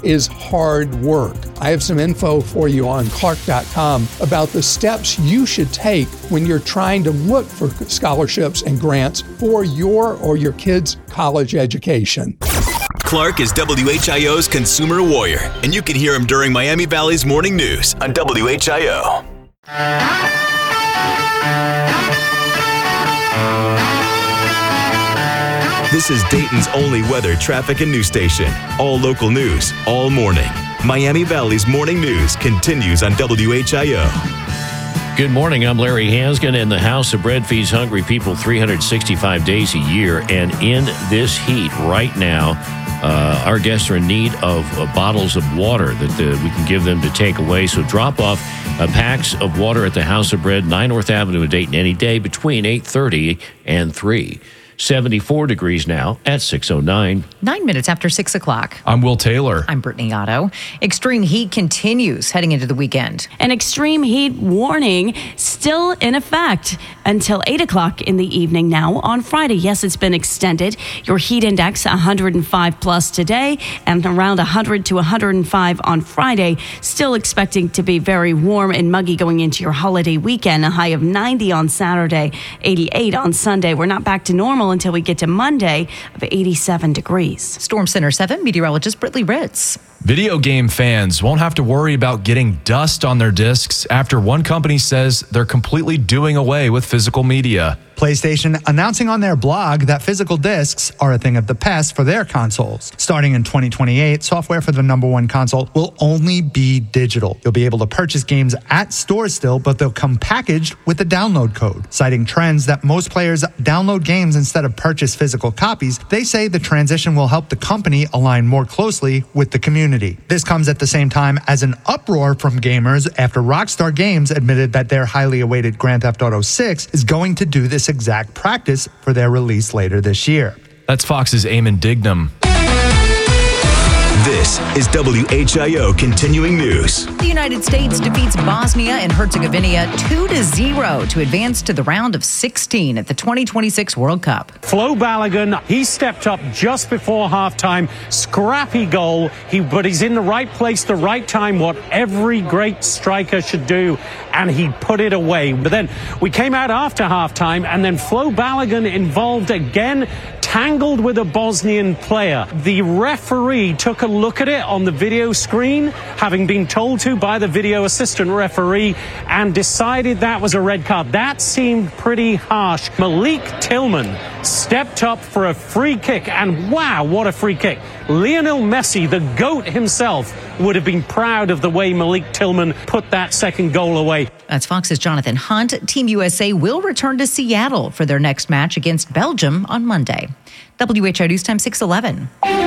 is hard work. I have some info for you on Clark.com about the steps you should take when you're trying to look for scholarships and grants for your or your kids' college education. Clark is WHIO's consumer warrior, and you can hear him during Miami Valley's morning news on WHIO. This is Dayton's only weather, traffic, and news station. All local news, all morning. Miami Valley's morning news continues on WHIO. Good morning. I'm Larry Hansgen, and the House of Bread feeds hungry people 365 days a year. And in this heat right now, our guests are in need of bottles of water that we can give them to take away. So drop off packs of water at the House of Bread, 9 North Avenue in Dayton, any day between 8:30 and 3. 74 degrees now at 6:09. 9 minutes after 6 o'clock. I'm Will Taylor. I'm Brittany Otto. Extreme heat continues heading into the weekend. An extreme heat warning still in effect until 8 o'clock in the evening now on Friday. Yes, it's been extended. Your heat index 105 plus today and around 100 to 105 on Friday. Still expecting to be very warm and muggy going into your holiday weekend. A high of 90 on Saturday, 88 on Sunday. We're not back to normal until we get to Monday of 87 degrees. Storm Center 7 meteorologist Brittany Ritz. Video game fans won't have to worry about getting dust on their discs after one company says they're completely doing away with physical media. PlayStation announcing on their blog that physical discs are a thing of the past for their consoles. Starting in 2028, software for the number one console will only be digital. You'll be able to purchase games at stores still, but they'll come packaged with a download code. Citing trends that most players download games instead of purchase physical copies, they say the transition will help the company align more closely with the community. This comes at the same time as an uproar from gamers after Rockstar Games admitted that their highly awaited Grand Theft Auto 6 is going to do this exact practice for their release later this year. That's Fox's Eamon Dignam. This is WHIO Continuing News. The United States defeats Bosnia and Herzegovina 2-0 to advance to the round of 16 at the 2026 World Cup. Flo Balogun, he stepped up just before halftime. Scrappy goal, but he's in the right place, the right time, what every great striker should do, and he put it away. But then we came out after halftime, and then Flo Balogun involved again, tangled with a Bosnian player. The referee took a look at it on the video screen, having been told to by the video assistant referee, and decided that was a red card. That seemed pretty harsh. Malik Tillman stepped up for a free kick, and wow, what a free kick. Lionel Messi, the GOAT himself, would have been proud of the way Malik Tillman put that second goal away. That's Fox's Jonathan Hunt. Team USA will return to Seattle for their next match against Belgium on Monday. WHIO News Time 6:11.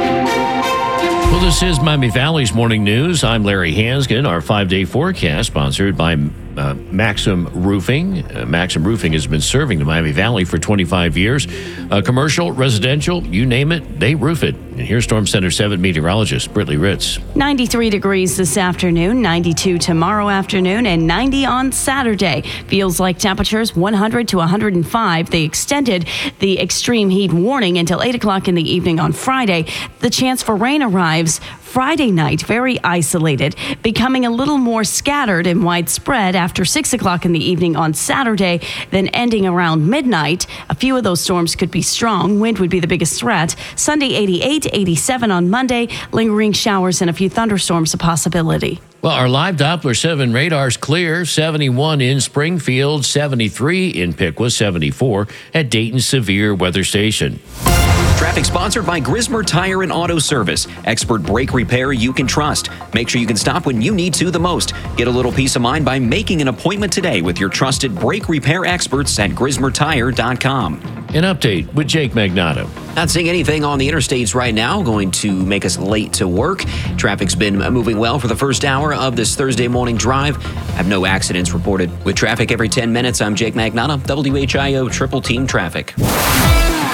Well, this is Miami Valley's morning news. I'm Larry Hansgen. Our 5-day forecast sponsored by Maxim Roofing. Maxim Roofing has been serving the Miami Valley for 25 years. Commercial, residential, you name it, they roof it. And here's Storm Center 7 meteorologist Brittany Ritz. 93 degrees this afternoon, 92 tomorrow afternoon, and 90 on Saturday. Feels like temperatures 100 to 105. They extended the extreme heat warning until 8 o'clock in the evening on Friday. The chance for rain arrives Friday night, very isolated, becoming a little more scattered and widespread after 6 o'clock in the evening on Saturday, then ending around midnight. A few of those storms could be strong. Wind would be the biggest threat. Sunday, 88, 87 on Monday. Lingering showers and a few thunderstorms a possibility. Well, our live Doppler 7 radar's clear. 71 in Springfield, 73 in Piqua, 74 at Dayton Severe Weather Station. Traffic sponsored by Grismer Tire and Auto Service. Expert brake repair you can trust. Make sure you can stop when you need to the most. Get a little peace of mind by making an appointment today with your trusted brake repair experts at GrismerTire.com. An update with Jake Magnato. Not seeing anything on the interstates right now, going to make us late to work. Traffic's been moving well for the first hour of this Thursday morning drive. I have no accidents reported. With traffic every 10 minutes, I'm Jake Magnato, WHIO Triple Team Traffic.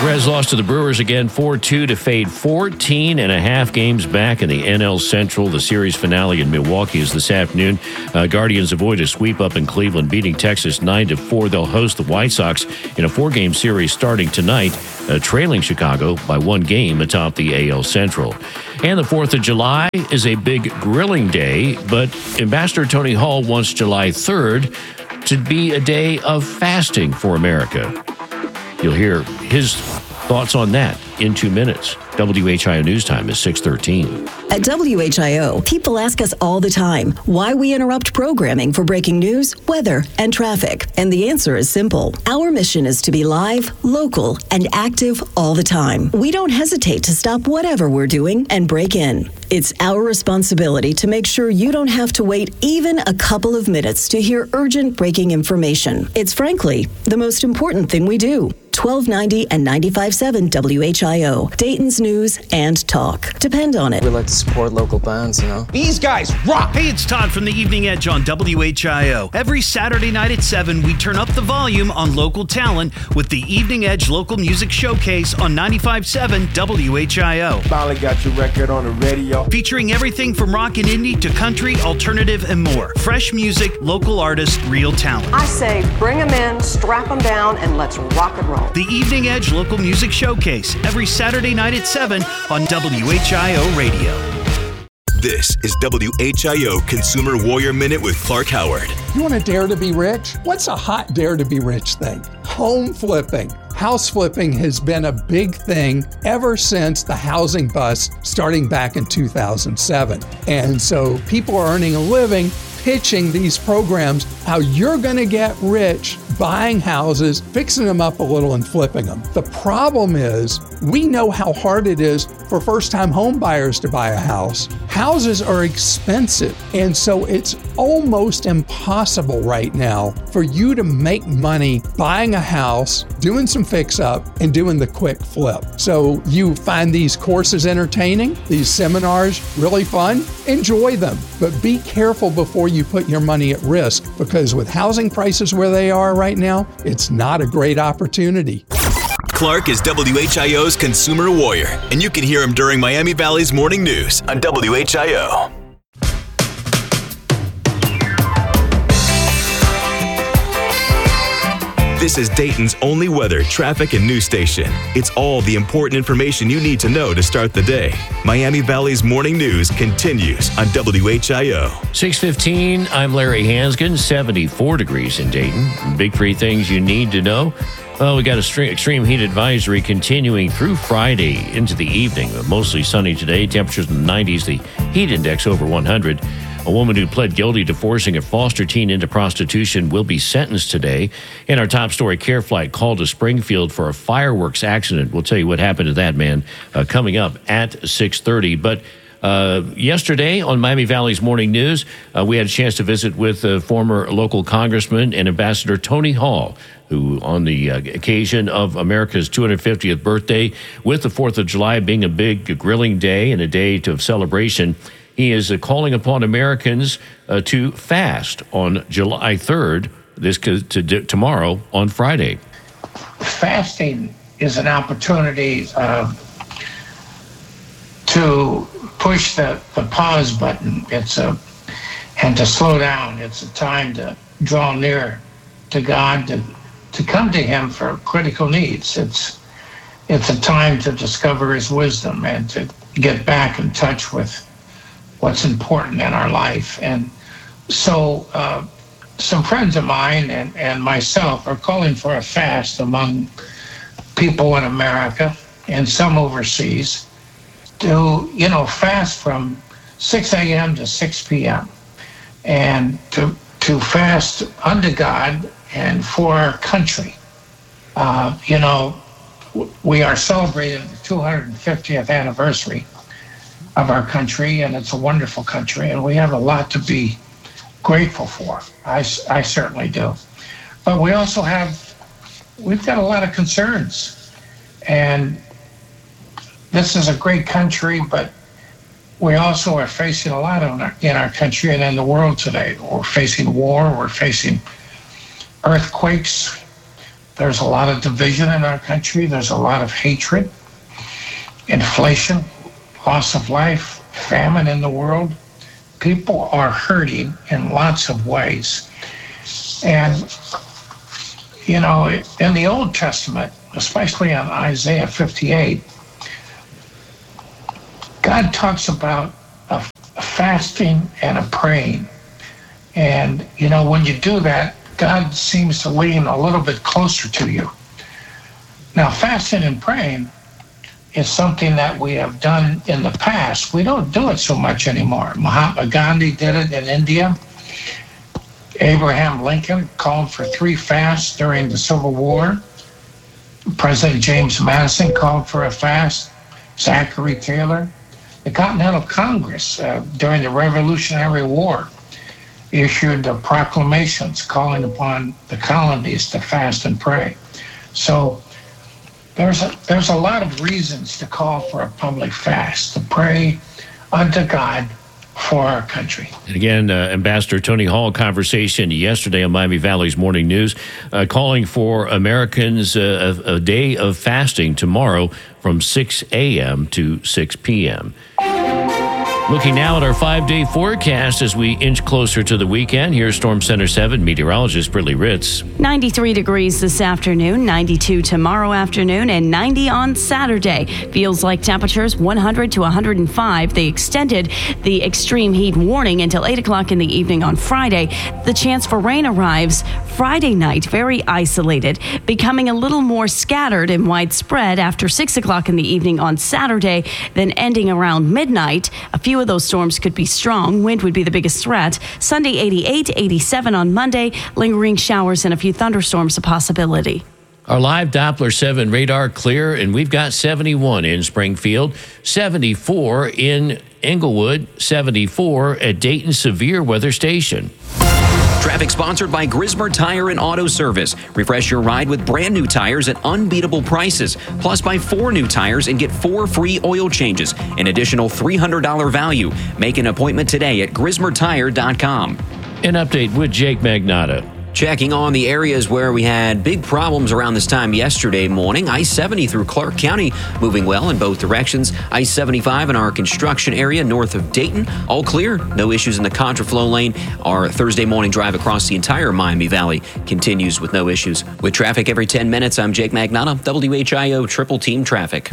Reds lost to the Brewers again 4-2 to fade 14 and a half games back in the NL Central. The series finale in Milwaukee is this afternoon. Guardians avoid a sweep up in Cleveland, beating Texas 9-4. They'll host the White Sox in a 4-game series starting tonight, trailing Chicago by 1 game atop the AL Central. And the 4th of July is a big grilling day, but Ambassador Tony Hall wants July 3rd to be a day of fasting for America. You'll hear his thoughts on that in 2 minutes. WHIO News Time is 6:13. At WHIO, people ask us all the time why we interrupt programming for breaking news, weather, and traffic. And the answer is simple. Our mission is to be live, local, and active all the time. We don't hesitate to stop whatever we're doing and break in. It's our responsibility to make sure you don't have to wait even a couple of minutes to hear urgent breaking information. It's frankly the most important thing we do. 1290 and 95.7 WHIO, Dayton's news and talk. Depend on it. We like to support local bands, you know. These guys rock! Hey, it's Todd from the Evening Edge on WHIO. Every Saturday night at 7, we turn up the volume on local talent with the Evening Edge Local Music Showcase on 95.7 WHIO. Finally got your record on the radio. Featuring everything from rock and indie to country, alternative, and more. Fresh music, local artists, real talent. I say bring them in, strap them down, and let's rock and roll. The Evening Edge Local Music Showcase, every Saturday night at 7 on WHIO Radio. This is WHIO Consumer Warrior Minute with Clark Howard. You want to dare to be rich? What's a hot dare to be rich thing? Home flipping. House flipping has been a big thing ever since the housing bust starting back in 2007. And so people are earning a living pitching these programs, how you're going to get rich buying houses, fixing them up a little and flipping them. The problem is we know how hard it is for first-time home buyers to buy a house. Houses are expensive, and so it's almost impossible right now for you to make money buying a house, doing some fix-up, and doing the quick flip. So you find these courses entertaining, these seminars really fun, enjoy them, but be careful before you put your money at risk, because with housing prices where they are right now, it's not a great opportunity. Clark is WHIO's Consumer Warrior, and you can hear him during Miami Valley's Morning News on WHIO. This is Dayton's only weather, traffic, and news station. It's all the important information you need to know to start the day. Miami Valley's Morning News continues on WHIO. 6:15, I'm Larry Hansgen, 74 degrees in Dayton. Big 3 things you need to know. Well, we got a extreme heat advisory continuing through Friday into the evening. Mostly sunny today, temperatures in the 90s, the heat index over 100. A woman who pled guilty to forcing a foster teen into prostitution will be sentenced today. And our top story, Care Flight called to Springfield for a fireworks accident. We'll tell you what happened to that man coming up at 6:30. But yesterday on Miami Valley's Morning News, we had a chance to visit with former local congressman and Ambassador Tony Hall, who on the occasion of America's 250th birthday, with the 4th of July being a big grilling day and a day of celebration, he is calling upon Americans to fast on July 3rd, tomorrow on Friday. Fasting is an opportunity to push the pause button. And to slow down. It's a time to draw near to God, to come to Him for critical needs. It's a time to discover His wisdom and to get back in touch with what's important in our life. And so some friends of mine and myself are calling for a fast among people in America and some overseas to, fast from 6 a.m. to 6 p.m. and to fast unto God and for our country. We are celebrating the 250th anniversary of our country, and it's a wonderful country, and we have a lot to be grateful for. I certainly do. But we've got a lot of concerns, and this is a great country, but we also are facing a lot in our country and in the world today. We're facing war, we're facing earthquakes, There's a lot of division in our country. There's a lot of hatred, inflation, loss of life, famine in the world. People are hurting in lots of ways. And, you know, in the Old Testament, especially in Isaiah 58, God talks about a fasting and a praying. And, you know, when you do that, God seems to lean a little bit closer to you. Now, fasting and praying is something that we have done in the past. We don't do it so much anymore. Mahatma Gandhi did it in India. Abraham Lincoln called for 3 fasts during the Civil War. President James Madison called for a fast. Zachary Taylor. The Continental Congress during the Revolutionary War issued proclamations calling upon the colonies to fast and pray. So there's a lot of reasons to call for a public fast, to pray unto God for our country. And again, Ambassador Tony Hall conversation yesterday on Miami Valley's Morning News, calling for Americans a day of fasting tomorrow from 6 a.m. to 6 p.m. Looking now at our 5-day forecast as we inch closer to the weekend. Here's Storm Center 7 meteorologist Brittany Ritz. 93 degrees this afternoon, 92 tomorrow afternoon, and 90 on Saturday. Feels like temperatures 100 to 105. They extended the extreme heat warning until 8 o'clock in the evening on Friday. The chance for rain arrives Friday night, very isolated, becoming a little more scattered and widespread after 6 o'clock in the evening on Saturday, then ending around midnight. A few of those storms could be strong. Wind would be the biggest threat. Sunday, 88, 87 on Monday. Lingering showers and a few thunderstorms a possibility. Our live Doppler 7 radar clear, and we've got 71 in Springfield, 74 in Englewood, 74 at Dayton Severe Weather Station. Traffic sponsored by Grismer Tire and Auto Service. Refresh your ride with brand new tires at unbeatable prices. Plus, buy 4 new tires and get 4 free oil changes. An additional $300 value. Make an appointment today at GrismerTire.com. An update with Jake Magnotta. Checking on the areas where we had big problems around this time yesterday morning. I-70 through Clark County moving well in both directions. I-75 in our construction area north of Dayton. All clear. No issues in the contraflow lane. Our Thursday morning drive across the entire Miami Valley continues with no issues. With traffic every 10 minutes, I'm Jake Magnotta, WHIO Triple Team Traffic.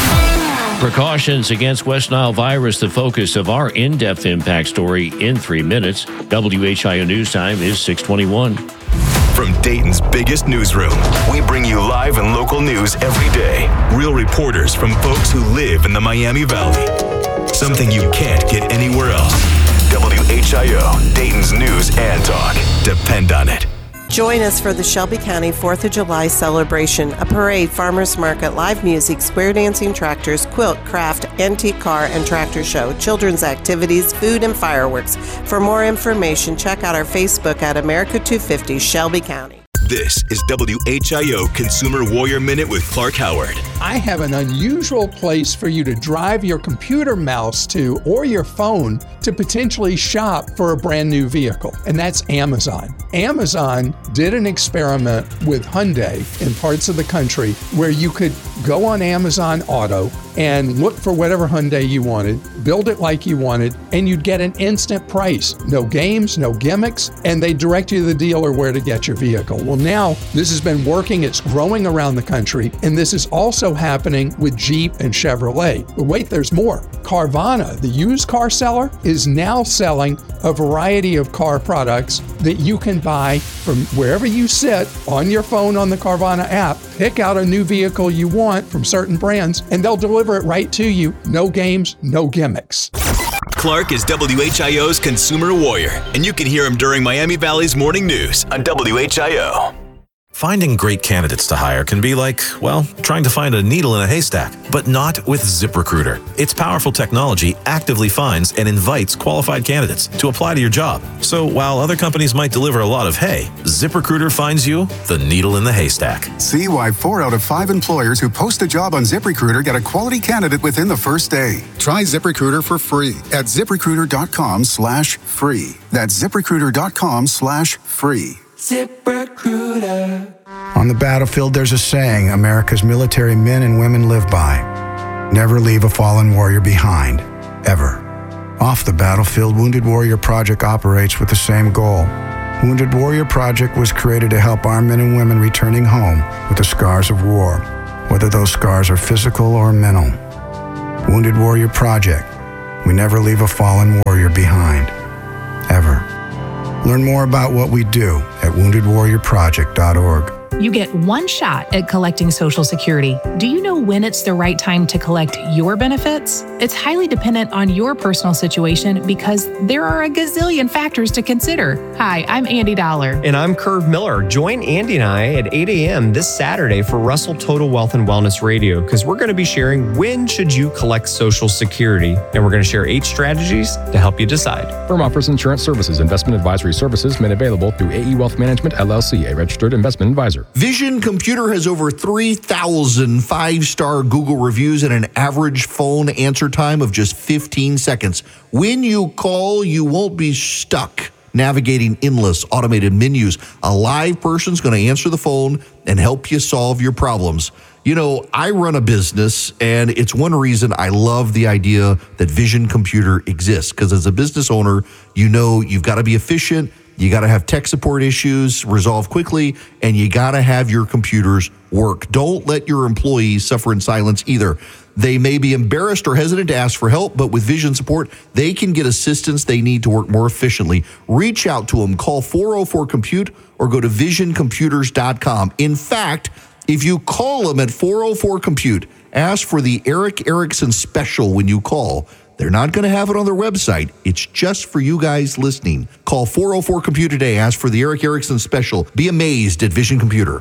Precautions against West Nile virus, the focus of our in-depth impact story in 3 minutes. WHIO News Time is 6:21. From Dayton's biggest newsroom, we bring you live and local news every day. Real reporters from folks who live in the Miami Valley. Something you can't get anywhere else. WHIO, Dayton's news and talk. Depend on it. Join us for the Shelby County 4th of July celebration, a parade, farmers market, live music, square dancing tractors, quilt, craft, antique car, and tractor show, children's activities, food, and fireworks. For more information, check out our Facebook at America 250 Shelby County. This is WHIO Consumer Warrior Minute with Clark Howard. I have an unusual place for you to drive your computer mouse to or your phone to potentially shop for a brand new vehicle, and that's Amazon. Amazon did an experiment with Hyundai in parts of the country where you could go on Amazon Auto and look for whatever Hyundai you wanted, build it like you wanted, and you'd get an instant price. No games, no gimmicks, and they direct you to the dealer where to get your vehicle. Well, now this has been working, it's growing around the country, and this is also happening with Jeep and Chevrolet. But wait, there's more. Carvana, the used car seller, is now selling a variety of car products that you can buy from wherever you sit on your phone on the Carvana app. Pick out a new vehicle you want from certain brands, and they'll deliver it right to you. No games, no gimmicks. Clark is WHIO's Consumer Warrior, and you can hear him during Miami Valley's Morning News on WHIO. Finding great candidates to hire can be like, well, trying to find a needle in a haystack, but not with ZipRecruiter. Its powerful technology actively finds and invites qualified candidates to apply to your job. So while other companies might deliver a lot of hay, ZipRecruiter finds you the needle in the haystack. See why 4 out of 5 employers who post a job on ZipRecruiter get a quality candidate within the first day. Try ZipRecruiter for free at ZipRecruiter.com/free. That's ZipRecruiter.com/free. ZipRecruiter. On the battlefield, there's a saying America's military men and women live by. Never leave a fallen warrior behind, ever. Off the battlefield, Wounded Warrior Project operates with the same goal. Wounded Warrior Project was created to help our men and women returning home with the scars of war, whether those scars are physical or mental. Wounded Warrior Project. We never leave a fallen warrior behind, ever. Learn more about what we do at woundedwarriorproject.org. You get one shot at collecting Social Security. Do you know when it's the right time to collect your benefits? It's highly dependent on your personal situation because there are a gazillion factors to consider. Hi, I'm Andy Dollar. And I'm Curve Miller. Join Andy and I at 8 a.m. this Saturday for Russell Total Wealth and Wellness Radio because we're going to be sharing when should you collect Social Security. And we're going to share 8 strategies to help you decide. Firm offers insurance services. Investment advisory services made available through AE Wealth Management, LLC, a registered investment advisor. Vision Computer has over 3,000 5-star Google reviews and an average phone answer time of just 15 seconds. When you call, you won't be stuck navigating endless automated menus. A live person's going to answer the phone and help you solve your problems. You know, I run a business, and it's one reason I love the idea that Vision Computer exists, because as a business owner, you know you've got to be efficient. You got to have tech support issues resolved quickly, and you got to have your computers work. Don't let your employees suffer in silence either. They may be embarrassed or hesitant to ask for help, but with Vision support, they can get assistance they need to work more efficiently. Reach out to them. Call 404-COMPUTE or go to visioncomputers.com. In fact, if you call them at 404-COMPUTE, ask for the Eric Erickson special when you call. They're not going to have it on their website. It's just for you guys listening. Call 404-COMPUTE today. Ask for the Eric Erickson special. Be amazed at Vision Computer.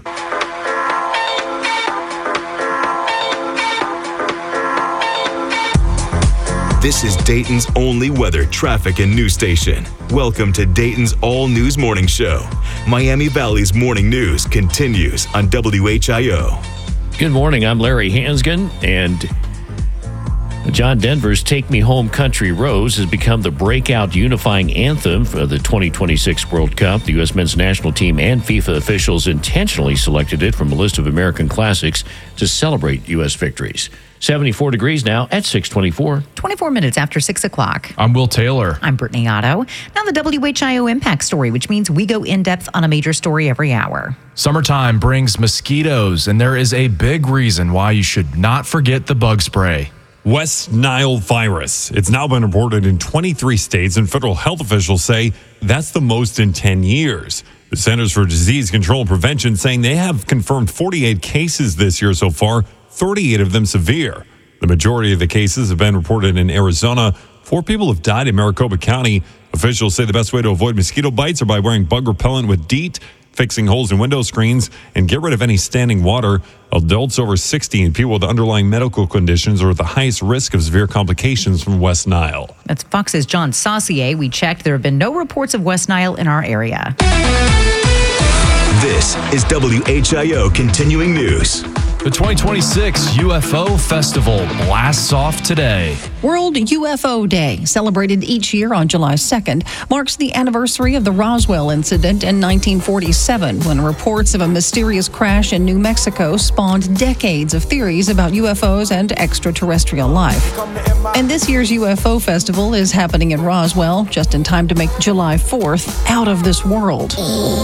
This is Dayton's only weather, traffic, and news station. Welcome to Dayton's All News Morning Show. Miami Valley's morning news continues on WHIO. Good morning. I'm Larry Hansgen, and John Denver's Take Me Home Country Roads has become the breakout unifying anthem for the 2026 World Cup. The U.S. men's national team and FIFA officials intentionally selected it from a list of American classics to celebrate U.S. victories. 74 degrees now at 6:24. 24 minutes after 6 o'clock. I'm Will Taylor. I'm Brittany Otto. Now the WHIO Impact Story, which means we go in-depth on a major story every hour. Summertime brings mosquitoes, and there is a big reason why you should not forget the bug spray. West Nile virus. It's now been reported in 23 states, and federal health officials say that's the most in 10 years. The Centers for Disease Control and Prevention saying they have confirmed 48 cases this year so far, 38 of them severe. The majority of the cases have been reported in Arizona. 4 people have died in Maricopa County. Officials say the best way to avoid mosquito bites are by wearing bug repellent with DEET, fixing holes in window screens, and get rid of any standing water. Adults over 60 and people with underlying medical conditions are at the highest risk of severe complications from West Nile. That's Fox's John Saucier. We checked. There have been no reports of West Nile in our area. This is WHIO Continuing News. The 2026 UFO Festival blasts off today. World UFO Day, celebrated each year on July 2nd, marks the anniversary of the Roswell incident in 1947, when reports of a mysterious crash in New Mexico spawned decades of theories about UFOs and extraterrestrial life. And this year's UFO Festival is happening in Roswell, just in time to make July 4th out of this world.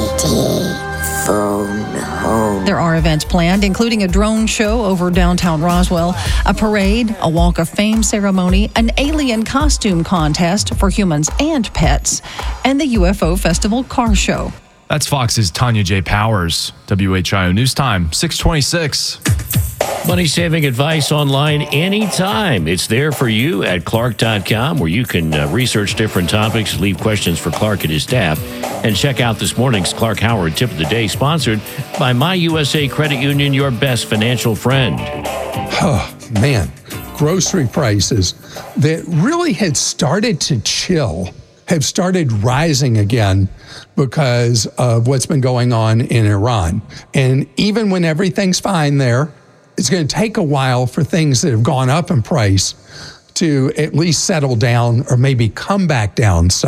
Phone home. There are events planned, including a drone show over downtown Roswell, a parade, a Walk of Fame ceremony, an alien costume contest for humans and pets, and the UFO Festival car show. That's Fox's Tanya J. Powers. WHIO News Time, 6:26. Money-saving advice online anytime. It's there for you at Clark.com, where you can research different topics, leave questions for Clark and his staff, and check out this morning's Clark Howard Tip of the Day, sponsored by My USA Credit Union, your best financial friend. Oh, man. Grocery prices that really had started to chill have started rising again because of what's been going on in Iran. And even when everything's fine there, it's going to take a while for things that have gone up in price to at least settle down or maybe come back down some.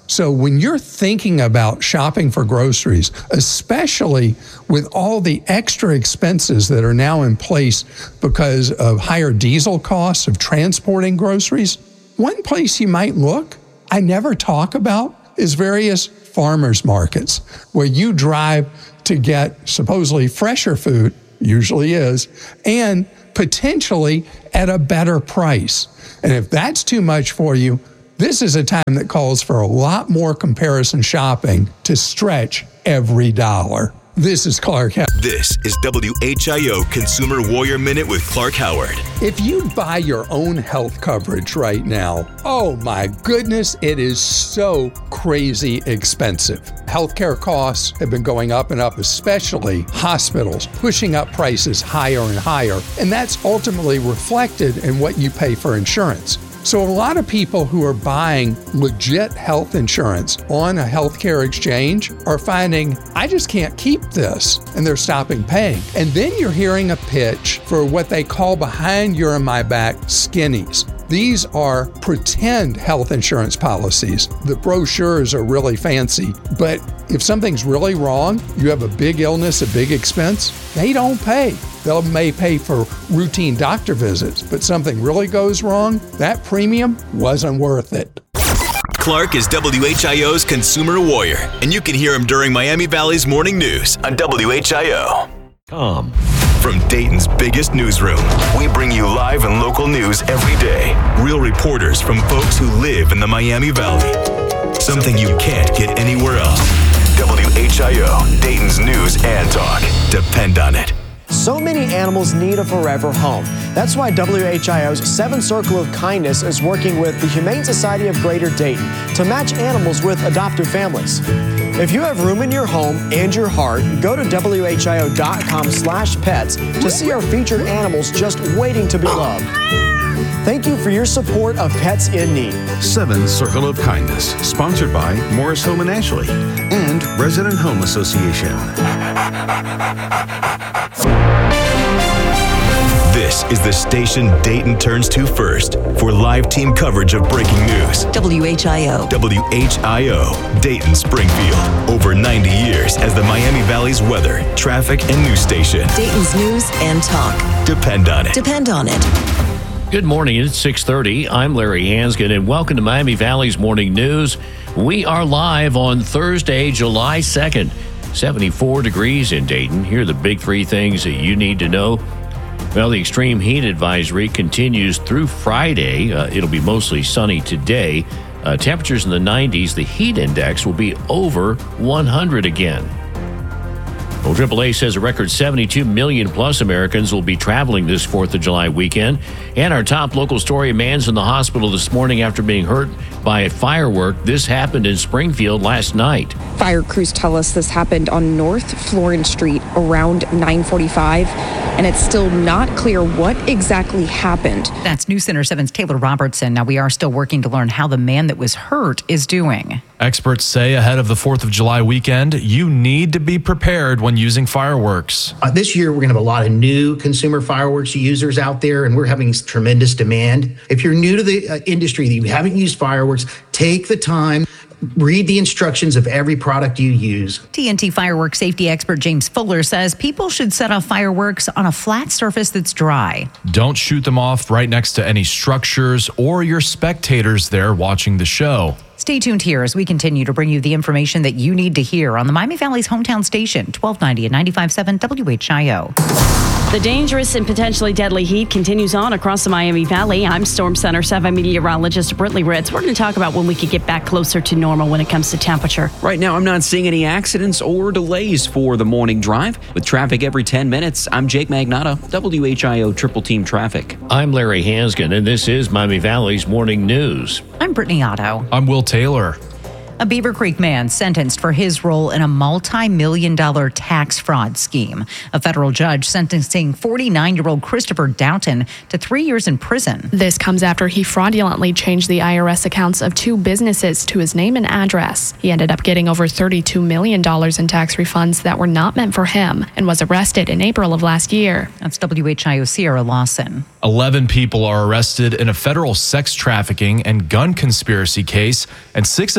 So when you're thinking about shopping for groceries, especially with all the extra expenses that are now in place because of higher diesel costs of transporting groceries, one place you might look, I never talk about, is various farmers markets where you drive to get supposedly fresher food, usually is, and potentially at a better price. And if that's too much for you, this is a time that calls for a lot more comparison shopping to stretch every dollar. This is Clark Howard. This is WHIO Consumer Warrior Minute with Clark Howard. If you buy your own health coverage right now, oh my goodness, it is so crazy expensive. Healthcare costs have been going up and up, especially hospitals, pushing up prices higher and higher, and that's ultimately reflected in what you pay for insurance. So a lot of people who are buying legit health insurance on a healthcare exchange are finding, I just can't keep this, and they're stopping paying. And then you're hearing a pitch for what they call behind your and my back skinnies. These are pretend health insurance policies. The brochures are really fancy, but if something's really wrong, you have a big illness, a big expense, they don't pay. They may pay for routine doctor visits, but something really goes wrong, that premium wasn't worth it. Clark is WHIO's Consumer Warrior, and you can hear him during Miami Valley's morning news on WHIO. From Dayton's biggest newsroom, we bring you live and local news every day. Real reporters from folks who live in the Miami Valley. Something you can't get anywhere else. WHIO, Dayton's news and talk. Depend on it. So many animals need a forever home. That's why WHIO's 7 Circle of Kindness is working with the Humane Society of Greater Dayton to match animals with adoptive families. If you have room in your home and your heart, go to WHIO.com/pets to see our featured animals just waiting to be loved. Thank you for your support of Pets in Need. 7 Circle of Kindness, sponsored by Morris Home and Ashley and Resident Home Association. This is the station Dayton turns to first for live team coverage of breaking news. WHIO. WHIO, Dayton Springfield. Over 90 years as the Miami Valley's weather, traffic, and news station. Dayton's news and talk. Depend on it. Depend on it. Good morning. It's 6:30. I'm Larry Hansgen, and welcome to Miami Valley's Morning News. We are live on Thursday, July 2nd. 74 degrees in Dayton. Here are the big 3 things that you need to know. Well, the extreme heat advisory continues through Friday. It'll be mostly sunny today. Temperatures in the 90s. The heat index will be over 100 again. Well, AAA says a record 72 million plus Americans will be traveling this 4th of July weekend. And our top local story, a man's in the hospital this morning after being hurt by a firework. This happened in Springfield last night. Fire crews tell us this happened on North Florence Street around 9:45, and it's still not clear what exactly happened. That's News Center 7's Taylor Robertson. Now, we are still working to learn how the man that was hurt is doing. Experts say ahead of the 4th of July weekend, you need to be prepared when using fireworks. This year, we're going to have a lot of new consumer fireworks users out there, and we're having tremendous demand. If you're new to the industry, that you haven't used fireworks, take the time, read the instructions of every product you use. TNT fireworks safety expert James Fuller says people should set off fireworks on a flat surface that's dry. Don't shoot them off right next to any structures or your spectators there watching the show. Stay tuned here as we continue to bring you the information that you need to hear on the Miami Valley's hometown station, 1290 and 95.7 WHIO. The dangerous and potentially deadly heat continues on across the Miami Valley. I'm Storm Center 7 meteorologist Brittany Ritz. We're going to talk about when we could get back closer to normal when it comes to temperature. Right now, I'm not seeing any accidents or delays for the morning drive. With traffic every 10 minutes, I'm Jake Magnotta, WHIO Triple Team Traffic. I'm Larry Hansgen, and this is Miami Valley's Morning News. I'm Brittany Otto. I'm Will Taylor. A Beaver Creek man sentenced for his role in a multi-million-dollar tax fraud scheme. A federal judge sentencing 49-year-old Christopher Doughton to 3 years in prison. This comes after he fraudulently changed the IRS accounts of 2 businesses to his name and address. He ended up getting over $32 million in tax refunds that were not meant for him and was arrested in April of last year. That's WHIO Sierra Lawson. 11 people are arrested in a federal sex trafficking and gun conspiracy case, and 6 of them are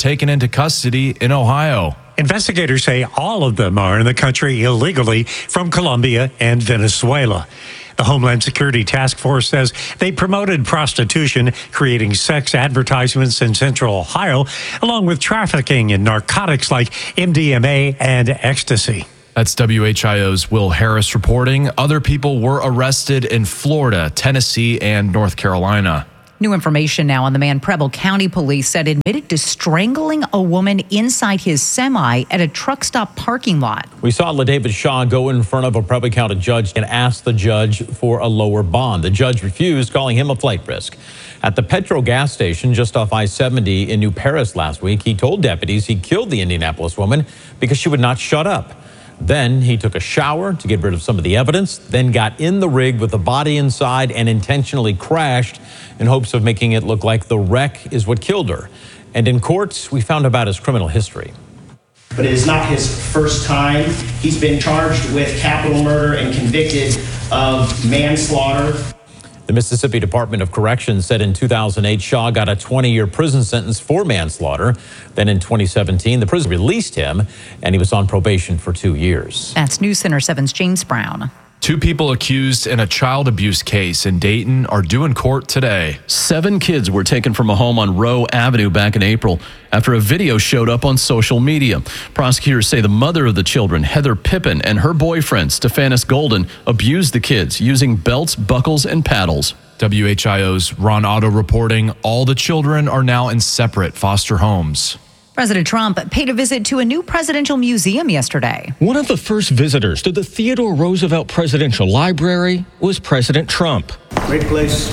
taken into custody in Ohio. Investigators say all of them are in the country illegally from Colombia and Venezuela. The Homeland Security Task Force says they promoted prostitution, creating sex advertisements in Central Ohio, along with trafficking in narcotics like MDMA and ecstasy. That's WHIO's Will Harris reporting. Other people were arrested in Florida, Tennessee, and North Carolina. New information now on the man Preble County Police said admitted to strangling a woman inside his semi at a truck stop parking lot. We saw LaDavid Shaw go in front of a Preble County judge and ask the judge for a lower bond. The judge refused, calling him a flight risk. At the Petro gas station just off I-70 in New Paris last week, he told deputies he killed the Indianapolis woman because she would not shut up. Then he took a shower to get rid of some of the evidence, then got in the rig with the body inside and intentionally crashed in hopes of making it look like the wreck is what killed her. And in court, we found about his criminal history. But it is not his first time. He's been charged with capital murder and convicted of manslaughter. The Mississippi Department of Corrections said in 2008, Shaw got a 20-year prison sentence for manslaughter. Then in 2017, the prison released him, and he was on probation for 2 years. That's News Center 7's James Brown. 2 people accused in a child abuse case in Dayton are due in court today. 7 kids were taken from a home on Rowe Avenue back in April after a video showed up on social media. Prosecutors say the mother of the children, Heather Pippin, and her boyfriend, Stephanus Golden, abused the kids using belts, buckles, and paddles. WHIO's Ron Otto reporting all the children are now in separate foster homes. President Trump paid a visit to a new presidential museum yesterday. One of the first visitors to the Theodore Roosevelt Presidential Library was President Trump. Great place.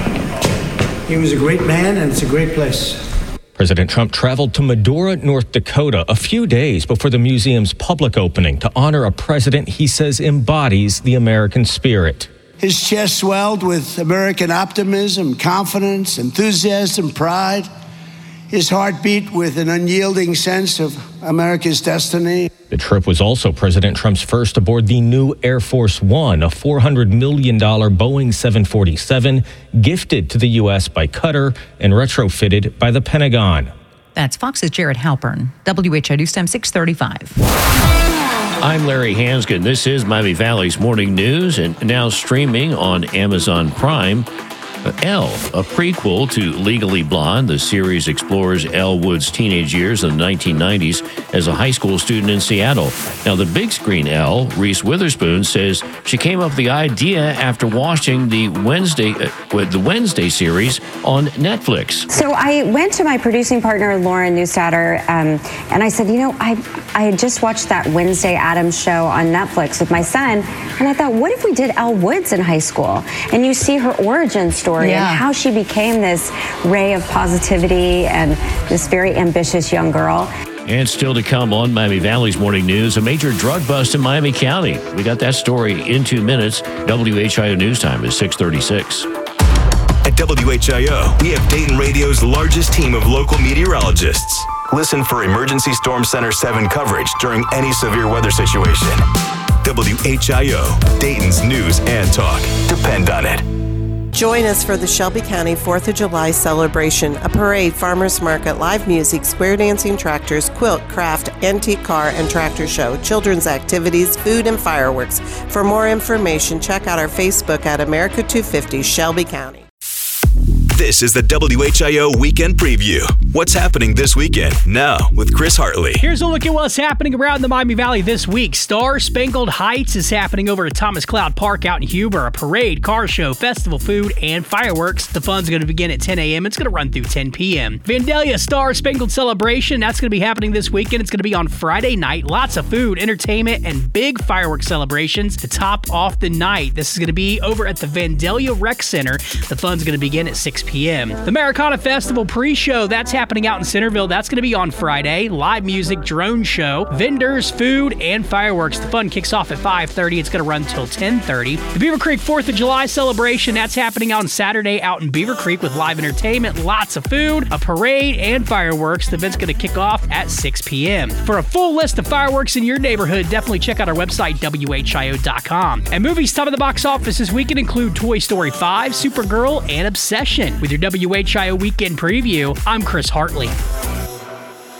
He was a great man, and it's a great place. President Trump traveled to Medora, North Dakota, a few days before the museum's public opening to honor a president he says embodies the American spirit. His chest swelled with American optimism, confidence, enthusiasm, pride. His heart beat with an unyielding sense of America's destiny. The trip was also President Trump's first aboard the new Air Force One, a $400 million Boeing 747 gifted to the U.S. by Qatar and retrofitted by the Pentagon. That's Fox's Jared Halpern. WHIO News Time 635. I'm Larry Hansgen. This is Miami Valley's Morning News, and now streaming on Amazon Prime. Elle, a prequel to Legally Blonde. The series explores Elle Wood's teenage years in the 1990s as a high school student in Seattle. Now, the big screen Elle, Reese Witherspoon, says she came up with the idea after watching the Wednesday series on Netflix. So I went to my producing partner, Lauren Neustadter, and I said, I had just watched that Wednesday Addams show on Netflix with my son, and I thought, what if we did Elle Woods in high school? And you see her origin story. And how she became this ray of positivity and this very ambitious young girl. And still to come on Miami Valley's Morning News, a major drug bust in Miami County. We got that story in 2 minutes. WHIO News Time is 6:36. At WHIO, we have Dayton Radio's largest team of local meteorologists. Listen for Emergency Storm Center 7 coverage during any severe weather situation. WHIO, Dayton's news and talk. Depend on it. Join us for the Shelby County 4th of July celebration, a parade, farmers market, live music, square dancing tractors, quilt, craft, antique car, and tractor show, children's activities, food, and fireworks. For more information, check out our Facebook at America 250 Shelby County. This is the WHIO Weekend Preview. What's happening this weekend? Now with Chris Hartley. Here's a look at what's happening around the Miami Valley this week. Star Spangled Heights is happening over at Thomas Cloud Park out in Huber. A parade, car show, festival food, and fireworks. The fun's going to begin at 10 a.m. It's going to run through 10 p.m. Vandalia Star Spangled Celebration. That's going to be happening this weekend. It's going to be on Friday night. Lots of food, entertainment, and big fireworks celebrations to top off the night. This is going to be over at the Vandalia Rec Center. The fun's going to begin at 6 p.m. The Americana Festival pre-show, that's happening out in Centerville. That's going to be on Friday. Live music, drone show, vendors, food, and fireworks. The fun kicks off at 5:30. It's going to run till 10:30. The Beaver Creek 4th of July celebration, that's happening on Saturday out in Beaver Creek with live entertainment, lots of food, a parade, and fireworks. The event's going to kick off at 6 p.m. For a full list of fireworks in your neighborhood, definitely check out our website, WHIO.com. And movies top of the box office this weekend include Toy Story 5, Supergirl, and Obsession. With your WHIO Weekend Preview, I'm Chris Hartley.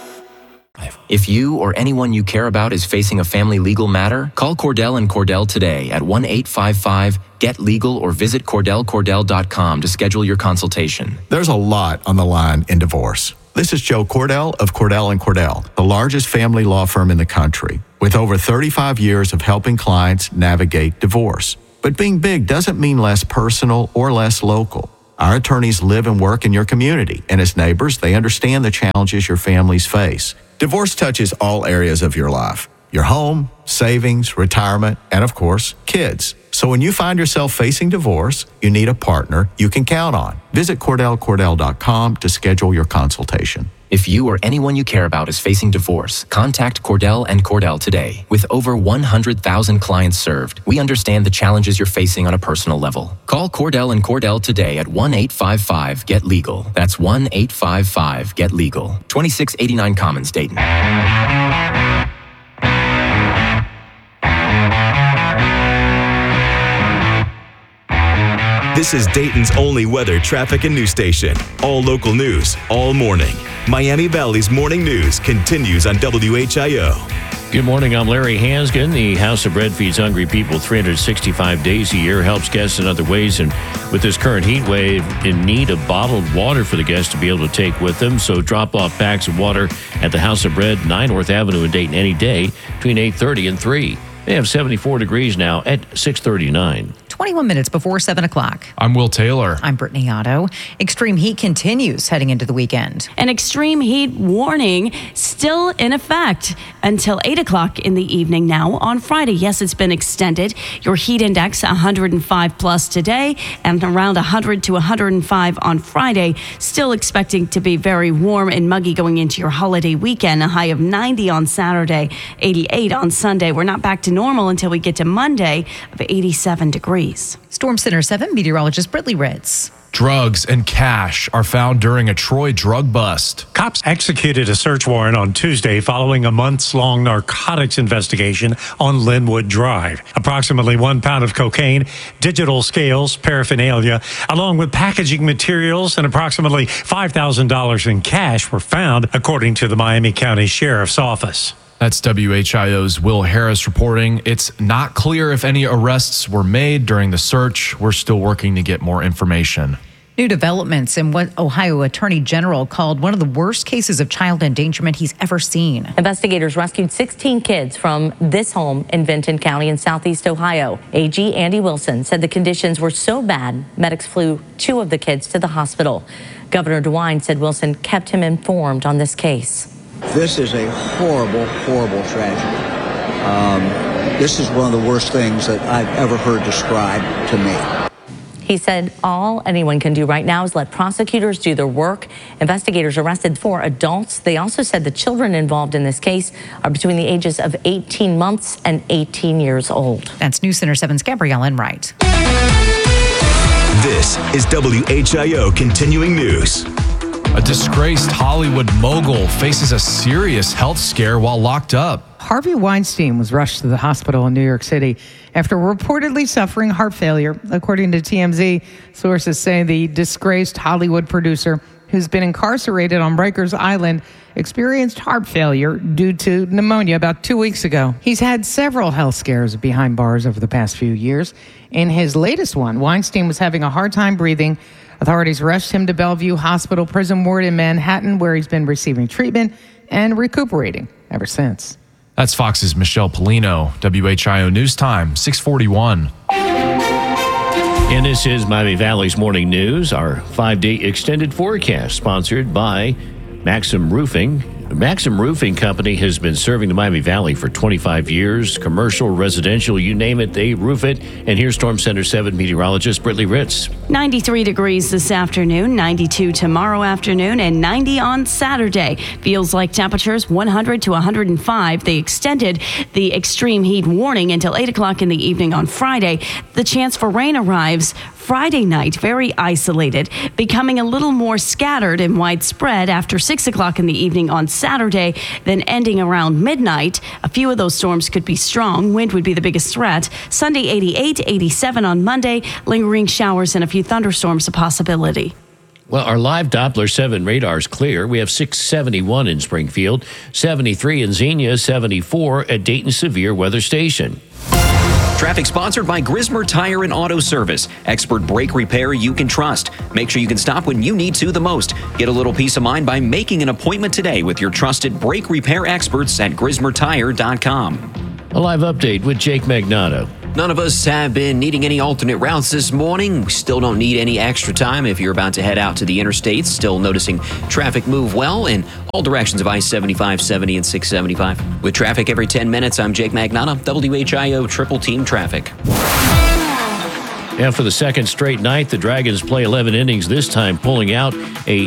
888-8-8-5. If you or anyone you care about is facing a family legal matter, call Cordell and Cordell today at 1-855-GET-LEGAL or visit CordellCordell.com to schedule your consultation. There's a lot on the line in divorce. This is Joe Cordell of Cordell & Cordell, the largest family law firm in the country, with over 35 years of helping clients navigate divorce. But being big doesn't mean less personal or less local. Our attorneys live and work in your community, and as neighbors, they understand the challenges your families face. Divorce touches all areas of your life: your home, savings, retirement, and of course, kids. So when you find yourself facing divorce, you need a partner you can count on. Visit CordellCordell.com to schedule your consultation. If you or anyone you care about is facing divorce, contact Cordell and Cordell today. With over 100,000 clients served, we understand the challenges you're facing on a personal level. Call Cordell and Cordell today at 1-855-GET-LEGAL. That's 1-855-GET-LEGAL. 2689 Commons, Dayton. This is Dayton's only weather, traffic, and news station. All local news, all morning. Miami Valley's morning news continues on WHIO. Good morning, I'm Larry Hansgen. The House of Bread feeds hungry people 365 days a year, helps guests in other ways, and with this current heat wave, in need of bottled water for the guests to be able to take with them. So drop off packs of water at the House of Bread, 9 North Avenue in Dayton any day between 8:30 and 3. They have 74 degrees now at 6:39. 21 minutes before 7 o'clock. I'm Will Taylor. I'm Brittany Otto. Extreme heat continues heading into the weekend. An extreme heat warning still in effect until 8 o'clock in the evening now on Friday. Yes, it's been extended. Your heat index 105 plus today and around 100 to 105 on Friday. Still expecting to be very warm and muggy going into your holiday weekend. A high of 90 on Saturday, 88 on Sunday. We're not back to normal until we get to Monday of 87 degrees. Storm Center 7 meteorologist Brittany Ritz. Drugs and cash are found during a Troy drug bust. Cops executed a search warrant on Tuesday following a months-long narcotics investigation on Linwood Drive. Approximately 1 pound of cocaine, digital scales, paraphernalia, along with packaging materials and approximately $5,000 in cash were found, according to the Miami County Sheriff's Office. That's WHIO's Will Harris reporting. It's not clear if any arrests were made during the search. We're still working to get more information. New developments in what Ohio Attorney General called one of the worst cases of child endangerment he's ever seen. Investigators rescued 16 kids from this home in Vinton County in southeast Ohio. AG Andy Wilson said the conditions were so bad, medics flew 2 of the kids to the hospital. Governor DeWine said Wilson kept him informed on this case. This is a horrible, horrible tragedy. This is one of the worst things that I've ever heard described to me. He said all anyone can do right now is let prosecutors do their work. Investigators arrested 4 adults. They also said the children involved in this case are between the ages of 18 months and 18 years old. That's News Center 7's Gabrielle Enright. This is WHIO Continuing News. A disgraced Hollywood mogul faces a serious health scare while locked up. Harvey Weinstein was rushed to the hospital in New York City after reportedly suffering heart failure. According to TMZ, sources say the disgraced Hollywood producer, who's been incarcerated on Rikers Island, experienced heart failure due to pneumonia about 2 weeks ago. He's had several health scares behind bars over the past few years. In his latest one, Weinstein was having a hard time breathing. Authorities rushed him to Bellevue Hospital prison ward in Manhattan, where he's been receiving treatment and recuperating ever since. That's Fox's Michelle Polino. WHIO News Time, 641. And this is Miami Valley's Morning News, our 5-day extended forecast, sponsored by Maxim Roofing. Maxim Roofing Company has been serving the Miami Valley for 25 years. Commercial, residential, you name it, they roof it. And here's Storm Center 7 meteorologist Brittany Ritz. 93 degrees this afternoon, 92 tomorrow afternoon, and 90 on Saturday. Feels like temperatures 100 to 105. They extended the extreme heat warning until 8 o'clock in the evening on Friday. The chance for rain arrives Friday night, very isolated, becoming a little more scattered and widespread after 6 o'clock in the evening on Saturday, then ending around midnight. A few of those storms could be strong. Wind would be the biggest threat. Sunday, 88, 87 on Monday. Lingering showers and a few thunderstorms a possibility. Well, our live Doppler 7 radar is clear. We have 671 in Springfield, 73 in Xenia, 74 at Dayton Severe Weather Station. Traffic sponsored by Grismer Tire and Auto Service. Expert brake repair you can trust. Make sure you can stop when you need to the most. Get a little peace of mind by making an appointment today with your trusted brake repair experts at GrismerTire.com. A live update with Jake Magnato. None of us have been needing any alternate routes this morning. We still don't need any extra time if you're about to head out to the interstates. Still noticing traffic move well in all directions of I-75, 70, and 675. With traffic every 10 minutes, I'm Jake Magnato, WHIO Triple Team Traffic. And for the second straight night, the Dragons play 11 innings, this time pulling out a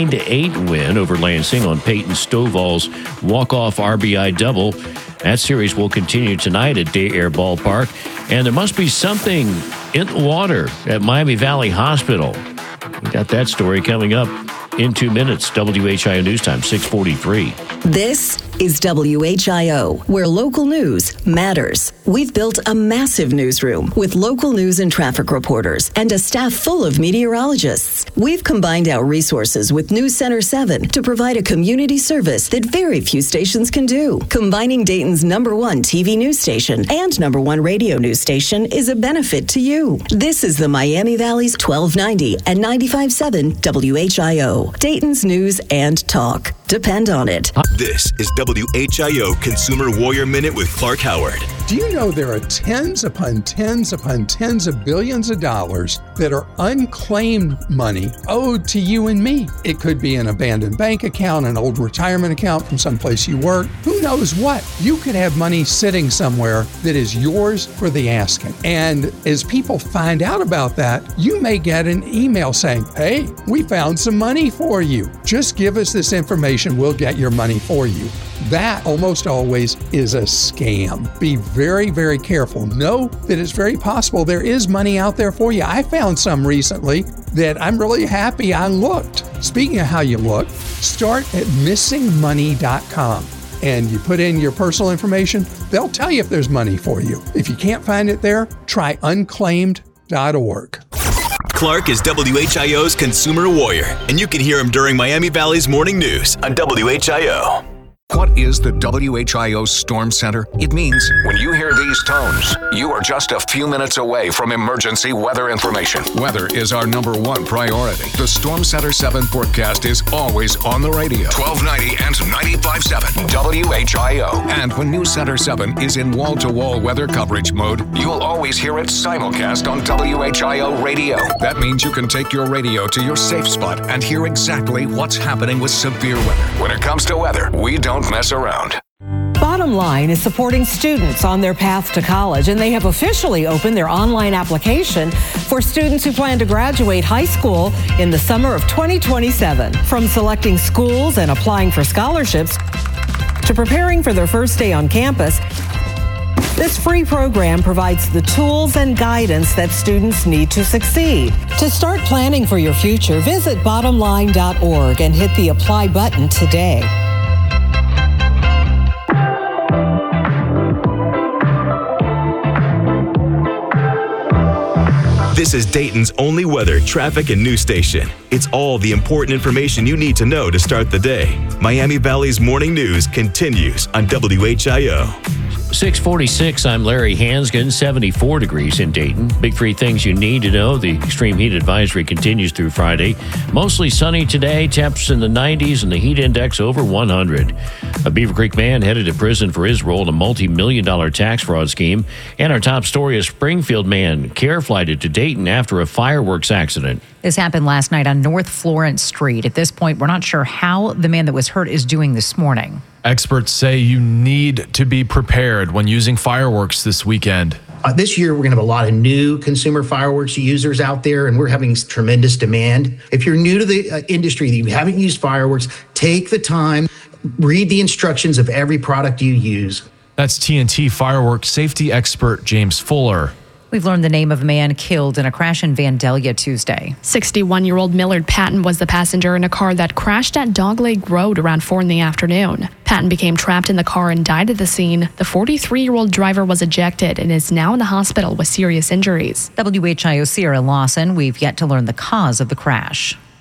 9-8 win over Lansing on Peyton Stovall's walk-off RBI double. That series will continue tonight at Day Air Ballpark. And there must be something in the water at Miami Valley Hospital. We got that story coming up in 2 minutes. WHIO News Time, 6:43. This is WHIO, where local news matters. We've built a massive newsroom with local news and traffic reporters and a staff full of meteorologists. We've combined our resources with News Center 7 to provide a community service that very few stations can do. Combining Dayton's #1 TV news station and #1 radio news station is a benefit to you. This is the Miami Valley's 1290 and 95.7 WHIO. Dayton's news and talk. Depend on it. This is WHIO Consumer Warrior Minute with Clark Howard. Do you know there are tens upon tens upon tens of billions of dollars that are unclaimed money owed to you and me? It could be an abandoned bank account, an old retirement account from someplace you work. Who knows what? You could have money sitting somewhere that is yours for the asking. And as people find out about that, you may get an email saying, hey, we found some money for you. Just give us this information, we'll get your money for you. That almost always is a scam. Be very, very careful. Know that it's very possible there is money out there for you. I found some recently that I'm really happy I looked. Speaking of how you look, start at missingmoney.com and you put in your personal information. They'll tell you if there's money for you. If you can't find it there, try unclaimed.org. Clark is WHIO's Consumer Warrior, and you can hear him during Miami Valley's Morning News on WHIO. What is the WHIO Storm Center? It means when you hear these tones, you are just a few minutes away from emergency weather information. Weather is our #1 priority. The Storm Center 7 forecast is always on the radio. 1290 and 95.7 WHIO. And when News Center 7 is in wall-to-wall weather coverage mode, you'll always hear it simulcast on WHIO radio. That means you can take your radio to your safe spot and hear exactly what's happening with severe weather. When it comes to weather, we don't mess around. Bottom Line is supporting students on their path to college, and they have officially opened their online application for students who plan to graduate high school in the summer of 2027. From selecting schools and applying for scholarships to preparing for their first day on campus, this free program provides the tools and guidance that students need to succeed. To start planning for your future, visit bottomline.org and hit the apply button today. This is Dayton's only weather, traffic, and news station. It's all the important information you need to know to start the day. Miami Valley's Morning News continues on WHIO. 6:46, I'm Larry Hansgen, 74 degrees in Dayton. Big three things you need to know. The extreme heat advisory continues through Friday. Mostly sunny today, temps in the 90s and the heat index over 100. A Beaver Creek man headed to prison for his role in a multi-million-dollar tax fraud scheme. And our top story, a Springfield man care flighted to Dayton after a fireworks accident. This happened last night on North Florence Street. At this point, we're not sure how the man that was hurt is doing this morning. Experts say you need to be prepared when using fireworks this weekend. This year, we're going to have a lot of new consumer fireworks users out there, and we're having tremendous demand. If you're new to the industry, that you haven't used fireworks, take the time, read the instructions of every product you use. That's TNT fireworks safety expert James Fuller. We've learned the name of a man killed in a crash in Vandalia Tuesday. 61-year-old Millard Patton was the passenger in a car that crashed at Dogleg Road around 4 in the afternoon. Patton became trapped in the car and died at the scene. The 43-year-old driver was ejected and is now in the hospital with serious injuries. WHIO Sierra Lawson, we've yet to learn the cause of the crash.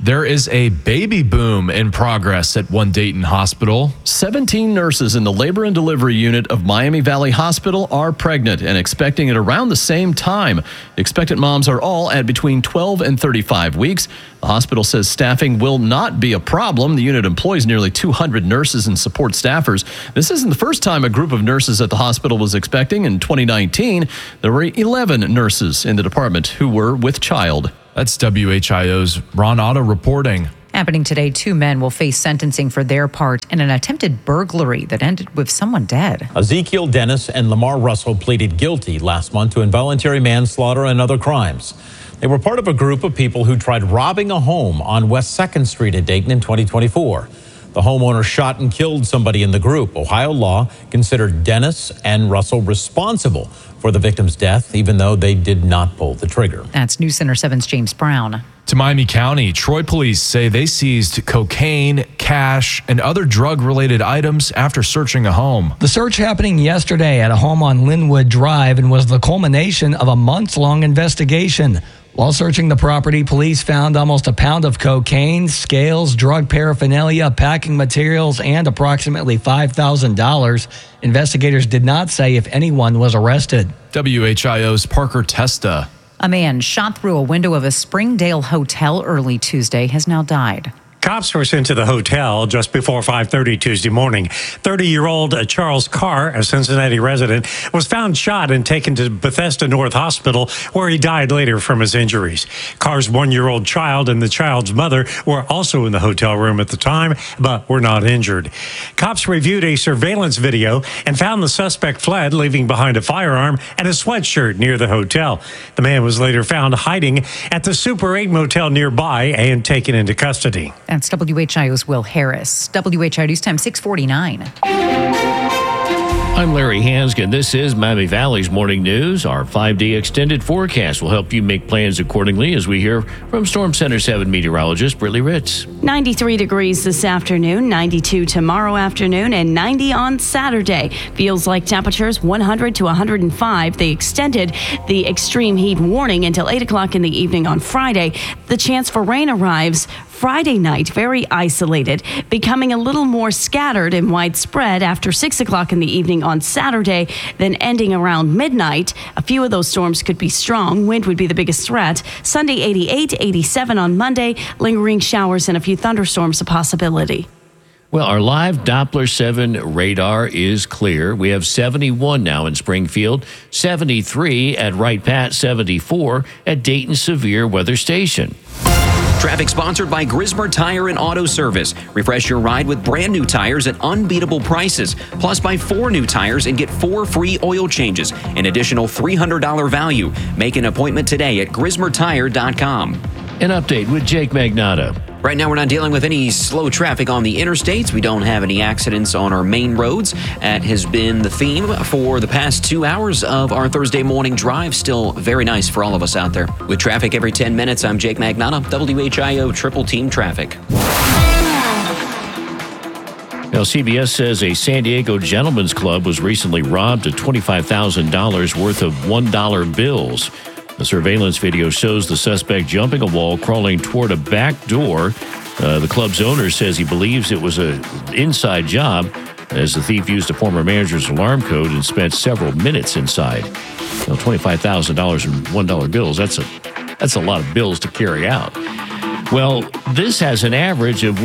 There is a baby boom in progress at one Dayton hospital. 17 nurses in the labor and delivery unit of Miami Valley Hospital are pregnant and expecting at around the same time. Expectant moms are all at between 12 and 35 weeks. The hospital says staffing will not be a problem. The unit employs nearly 200 nurses and support staffers. This isn't the first time a group of nurses at the hospital was expecting. In 2019, there were 11 nurses in the department who were with child. That's WHIO's Ron Otto reporting. Happening today, 2 men will face sentencing for their part in an attempted burglary that ended with someone dead. Ezekiel Dennis and Lamar Russell pleaded guilty last month to involuntary manslaughter and other crimes. They were part of a group of people who tried robbing a home on West 2nd Street in Dayton in 2024. The homeowner shot and killed somebody in the group. Ohio law considered Dennis and Russell responsible for the victim's death, even though they did not pull the trigger. That's News Center 7's James Brown. To Miami County, Troy police say they seized cocaine, cash, and other drug-related items after searching a home. The search happening yesterday at a home on Linwood Drive and was the culmination of a months-long investigation. While searching the property, police found almost a pound of cocaine, scales, drug paraphernalia, packing materials, and approximately $5,000. Investigators did not say if anyone was arrested. WHIO's Parker Testa. A man shot through a window of a Springdale hotel early Tuesday has now died. Cops were sent to the hotel just before 5:30 Tuesday morning. 30-year-old Charles Carr, a Cincinnati resident, was found shot and taken to Bethesda North Hospital, where he died later from his injuries. Carr's 1-year-old child and the child's mother were also in the hotel room at the time, but were not injured. Cops reviewed a surveillance video and found the suspect fled, leaving behind a firearm and a sweatshirt near the hotel. The man was later found hiding at the Super 8 motel nearby and taken into custody. That's WHIO's Will Harris. WHIO News Time 6:49. I'm Larry Hanskin. This is Miami Valley's Morning News. Our 5-day extended forecast will help you make plans accordingly as we hear from Storm Center 7 meteorologist Brittany Ritz. 93 degrees this afternoon, 92 tomorrow afternoon, and 90 on Saturday. Feels like temperatures 100 to 105. They extended the extreme heat warning until 8 o'clock in the evening on Friday. The chance for rain arrives Friday night, very isolated, becoming a little more scattered and widespread after 6 o'clock in the evening on Saturday, then ending around midnight. A few of those storms could be strong. Wind would be the biggest threat. Sunday, 88, 87 on Monday. Lingering showers and a few thunderstorms a possibility. Well, our live Doppler 7 radar is clear. We have 71 now in Springfield, 73 at Wright Pat, 74 at Dayton Severe Weather Station. Traffic sponsored by Grismer Tire and Auto Service. Refresh your ride with brand new tires at unbeatable prices. Plus, buy 4 new tires and get 4 free oil changes. An additional $300 value. Make an appointment today at GrismerTire.com. An update with Jake Magnotta. Right now, we're not dealing with any slow traffic on the interstates. We don't have any accidents on our main roads. That has been the theme for the past 2 hours of our Thursday morning drive. Still very nice for all of us out there. With traffic every 10 minutes, I'm Jake Magnotta, WHIO Triple Team Traffic. Now, CBS says a San Diego gentleman's club was recently robbed of $25,000 worth of $1 bills. The surveillance video shows the suspect jumping a wall, crawling toward a back door. The club's owner says he believes it was an inside job, as the thief used a former manager's alarm code and spent several minutes inside. Now, $25,000 in $1 bills, that's a lot of bills to carry out. Well, this has an average of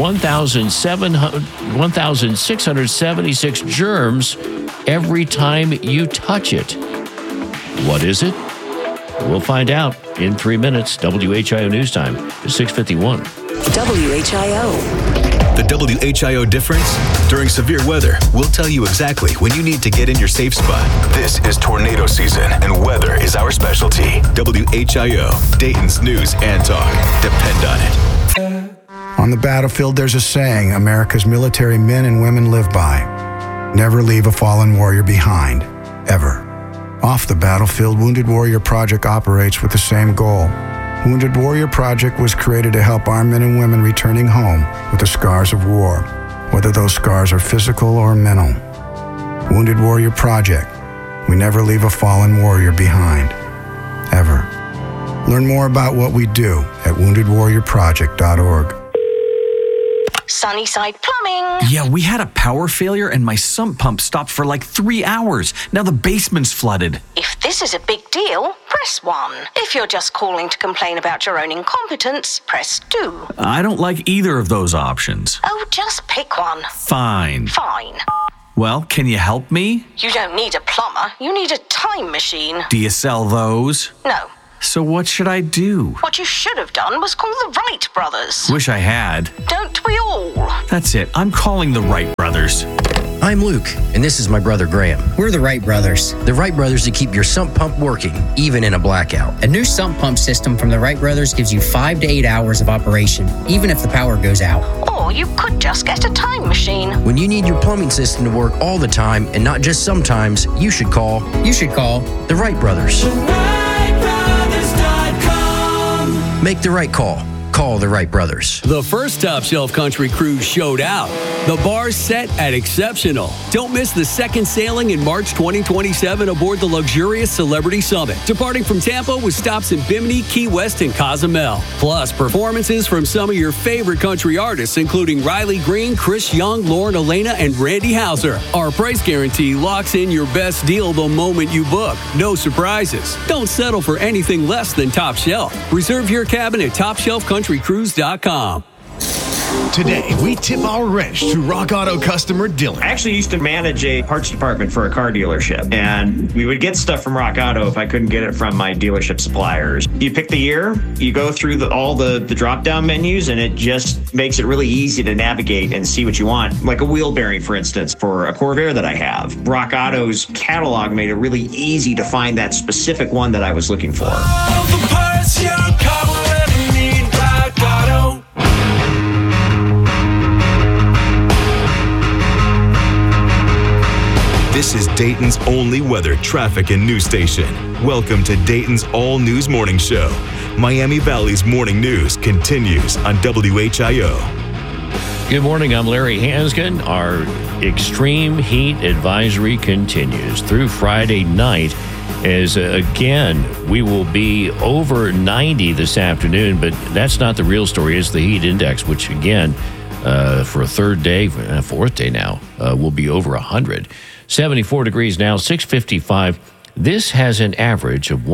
1,676 germs every time you touch it. What is it? We'll find out in 3 minutes. WHIO News Time is 6:51. WHIO. The WHIO difference? During severe weather, we'll tell you exactly when you need to get in your safe spot. This is tornado season, and weather is our specialty. WHIO, Dayton's news and talk. Depend on it. On the battlefield, there's a saying America's military men and women live by. Never leave a fallen warrior behind, ever. Off the battlefield, Wounded Warrior Project operates with the same goal. Wounded Warrior Project was created to help our men and women returning home with the scars of war, whether those scars are physical or mental. Wounded Warrior Project. We never leave a fallen warrior behind, ever. Learn more about what we do at woundedwarriorproject.org. Sunnyside Plumbing. Yeah, we had a power failure and my sump pump stopped for like 3 hours. Now the basement's flooded. If this is a big deal, press 1. If you're just calling to complain about your own incompetence, press 2. I don't like either of those options. Oh, just pick one. Fine. Fine. Well, can you help me? You don't need a plumber, you need a time machine. Do you sell those? No. So what should I do? What you should have done was call the Wright brothers. Wish I had. Don't we all? That's it. I'm calling the Wright brothers. I'm Luke, and this is my brother Graham. We're the Wright brothers. The Wright brothers that keep your sump pump working, even in a blackout. A new sump pump system from the Wright brothers gives you 5 to 8 hours of operation, even if the power goes out. Or you could just get a time machine. When you need your plumbing system to work all the time, and not just sometimes, you should call the Wright brothers. Make the right call. Call the Wright brothers. The first Top Shelf Country Cruise showed out. The bar's set at exceptional. Don't miss the second sailing in March 2027 aboard the luxurious Celebrity Summit, departing from Tampa with stops in Bimini, Key West, and Cozumel. Plus, performances from some of your favorite country artists, including Riley Green, Chris Young, Lauren Elena, and Randy Houser. Our price guarantee locks in your best deal the moment you book. No surprises. Don't settle for anything less than Top Shelf. Reserve your cabin at TopShelfCountryCruise.com. Today, we tip our wrench to Rock Auto customer Dylan. I actually used to manage a parts department for a car dealership, and we would get stuff from Rock Auto if I couldn't get it from my dealership suppliers. You pick the year, you go through all the drop-down menus, and it just makes it really easy to navigate and see what you want. Like a wheel bearing, for instance, for a Corvair that I have. Rock Auto's catalog made it really easy to find that specific one that I was looking for. All the parts your car will ever need, Rock Auto. This is Dayton's only weather, traffic, and news station. Welcome to Dayton's All News Morning Show. Miami Valley's morning news continues on WHIO. Good morning. I'm Larry Hansgen. Our extreme heat advisory continues through Friday night as, again, we will be over 90 this afternoon, but that's not the real story. It's the heat index, which, again, for a fourth day now, will be over 100. 74 degrees now, 655. This has an average of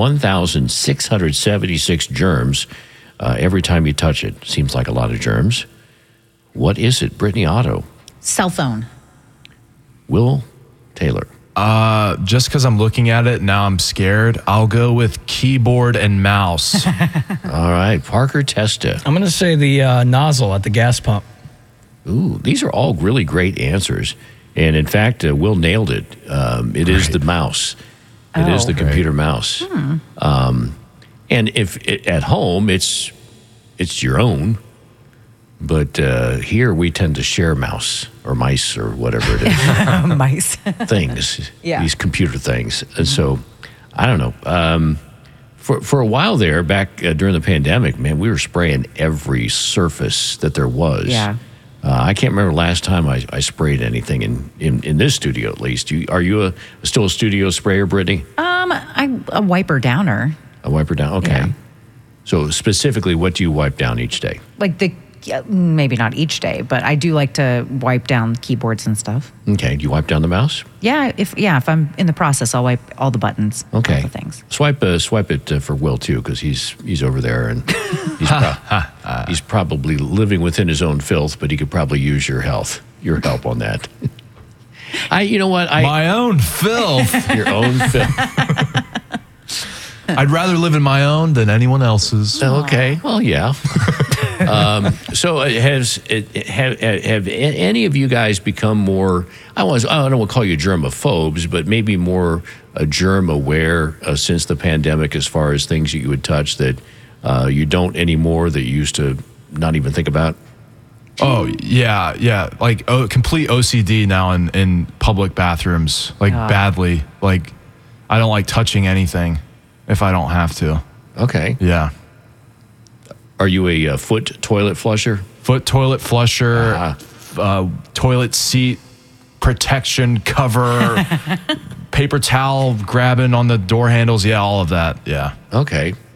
1,676 germs every time you touch it. Seems like a lot of germs. What is it, Brittany Otto? Cell phone. Will Taylor. Just because I'm looking at it, now I'm scared. I'll go with keyboard and mouse. All right, Parker Testa. I'm going to say the nozzle at the gas pump. Ooh, these are all really great answers. And in fact, Will nailed it. It is the mouse. It is the computer mouse. And if at home, it's your own. But here we tend to share mouse or mice or whatever it is. Mice. Things. Yeah. These computer things. And so, I don't know. For a while there, back during the pandemic, man, we were spraying every surface that there was. Yeah. I can't remember last time I sprayed anything in this studio, at least. Are you still a studio sprayer, Brittany? I'm a wiper downer. A wiper down? Okay. Yeah. So specifically, what do you wipe down each day? Like maybe not each day, but I do like to wipe down keyboards and stuff. Okay. Do you wipe down the mouse? Yeah. If I'm in the process, I'll wipe all the buttons. Okay. All the things. Swipe it for Will too, because he's over there and he's probably living within his own filth, but he could probably use your help on that. You know what? My own filth. Your own filth. I'd rather live in my own than anyone else's. Okay. Well, yeah. So have any of you guys become more, I don't want to call you germaphobes, but maybe more germ aware since the pandemic as far as things that you would touch that you don't anymore that you used to not even think about? Oh, yeah. Like complete OCD now in public bathrooms, badly. Like I don't like touching anything if I don't have to. Okay. Yeah. Are you a foot toilet flusher? Foot toilet flusher, toilet seat protection cover, paper towel grabbing on the door handles. Yeah, all of that. Yeah. Okay.